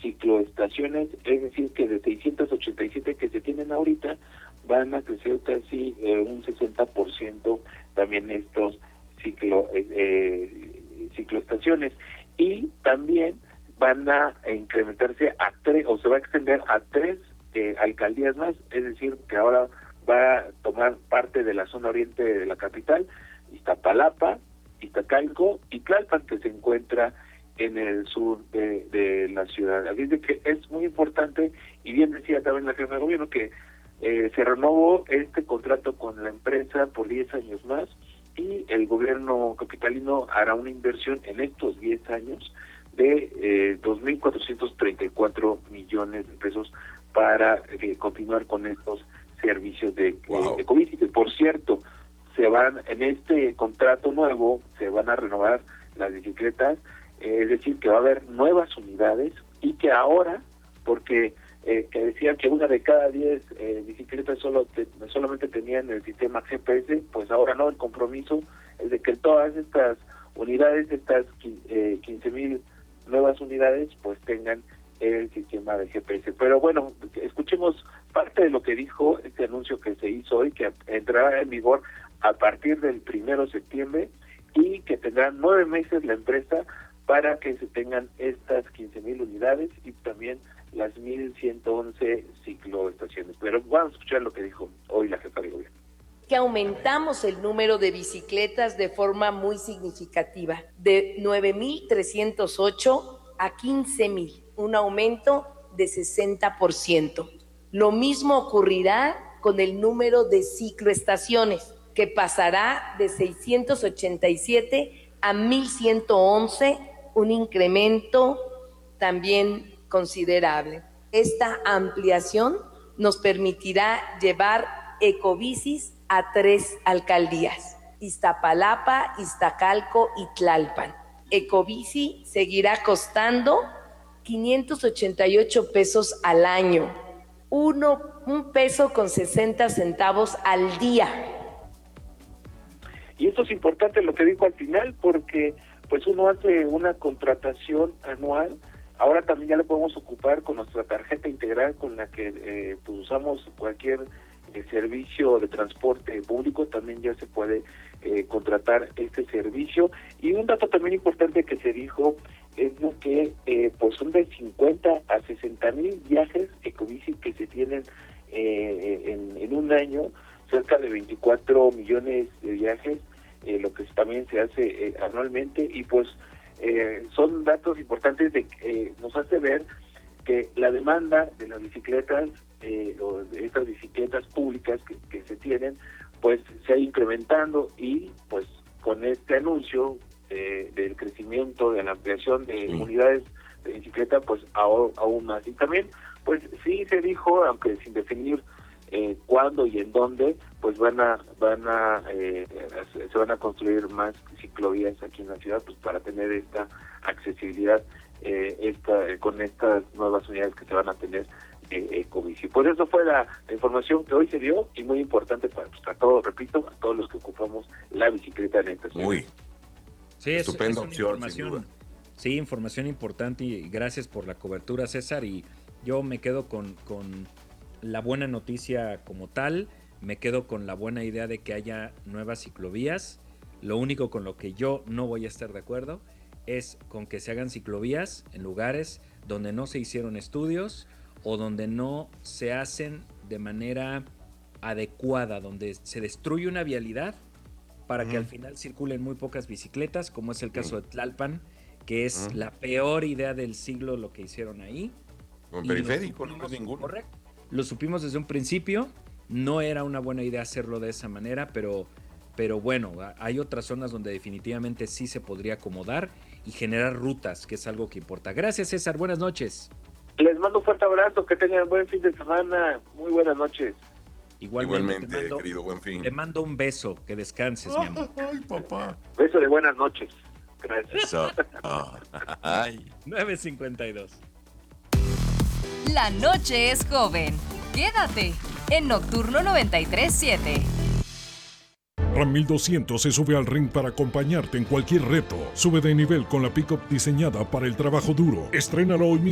cicloestaciones, es decir, que de 687 que se tienen ahorita, van a crecer casi un 60% también estos cicloestaciones, y también van a incrementarse a 3, o se va a extender a 3 alcaldías más, es decir, que ahora va a tomar parte de la zona oriente de la capital, Iztapalapa, Iztacalco y Tlalpan, que se encuentra en el sur de la ciudad. Así de que es muy importante, y bien decía también la jefa de gobierno, que se renovó este contrato con la empresa por 10 años más, y el gobierno capitalino hará una inversión en estos 10 años de 2.434 millones de pesos para continuar con estos servicios de COVID. Y por cierto, en este contrato nuevo se van a renovar las bicicletas, es decir, que va a haber nuevas unidades, y que ahora, porque que decían que una de cada 10 bicicletas solamente tenían el sistema GPS, pues ahora no, el compromiso es de que todas estas unidades, estas 15,000 nuevas unidades, pues tengan el sistema de GPS. Pero bueno, escuchemos parte de lo que dijo este anuncio que se hizo hoy, que entrará en vigor a partir del 1 de septiembre, y que tendrá 9 meses la empresa para que se tengan estas 15,000 unidades y también las 1,111 cicloestaciones. Pero vamos a escuchar lo que dijo hoy la jefa de gobierno. Que aumentamos el número de bicicletas de forma muy significativa, de 9,308 a 15,000, un aumento de 60%. Lo mismo ocurrirá con el número de cicloestaciones, que pasará de 687 a 1,111, un incremento también considerable. Esta ampliación nos permitirá llevar ecobicis a 3 alcaldías, Iztapalapa, Iztacalco y Tlalpan. Ecobici seguirá costando 588 pesos al año, un peso con 60 centavos al día. Y esto es importante lo que dijo al final, porque pues uno hace una contratación anual. Ahora también ya lo podemos ocupar con nuestra tarjeta integral, con la que pues usamos cualquier servicio de transporte público. También ya se puede contratar este servicio. Y un dato también importante que se dijo es lo que pues son de 50 a 60,000 viajes ecobici que se tienen en un año, cerca de 24 millones de viajes, lo que también se hace anualmente. Y pues son datos importantes de que nos hace ver que la demanda de las bicicletas, o de estas bicicletas públicas que se tienen, pues se ha incrementando, y pues con este anuncio del crecimiento, de la ampliación de unidades de bicicleta, pues aún más. Y también, pues sí se dijo, aunque sin definir cuándo y en dónde, pues se van a construir más ciclovías aquí en la ciudad, pues para tener esta accesibilidad con estas nuevas unidades que se van a tener Ecobici. Pues eso fue la información que hoy se dio, y muy importante para todos, repito, a todos los que ocupamos la bicicleta en esta ciudad. Sí, estupenda opción, sin duda. Sí, información importante, y gracias por la cobertura, César. Y yo me quedo con la buena noticia como tal, me quedo con la buena idea de que haya nuevas ciclovías. Lo único con lo que yo no voy a estar de acuerdo es con que se hagan ciclovías en lugares donde no se hicieron estudios, o donde no se hacen de manera adecuada, donde se destruye una vialidad para que al final circulen muy pocas bicicletas, como es el caso de Tlalpan, que es la peor idea del siglo lo que hicieron ahí. Con periférico, no más ninguno. Correcto. Lo supimos desde un principio, no era una buena idea hacerlo de esa manera, pero bueno, hay otras zonas donde definitivamente sí se podría acomodar y generar rutas, que es algo que importa. Gracias, César, buenas noches. Les mando un fuerte abrazo, que tengan buen fin de semana, muy buenas noches. Igualmente querido, buen fin. Te mando un beso, que descanses, mi amor. Ay, papá. Beso de buenas noches. Gracias. Eso. Ay. 9:52. La noche es joven. Quédate en Nocturno 93.7. Ram 1200 se sube al ring para acompañarte en cualquier reto. Sube de nivel con la pickup diseñada para el trabajo duro. Estrénalo hoy mismo